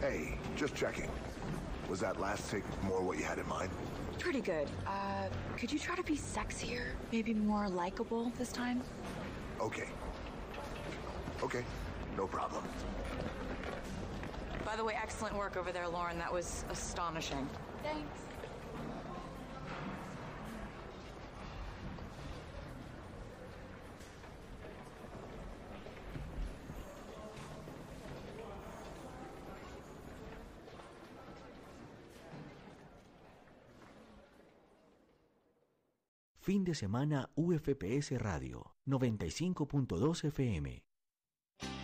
Hey, just checking. Was that last take more what you had in mind? Pretty good. Could you try to be sexier? Maybe more likable this time? Okay. Okay, no problem. By the way, excellent work over there, Lauren. That was astonishing. Thanks. Fin de semana UFPS Radio 95.2 FM.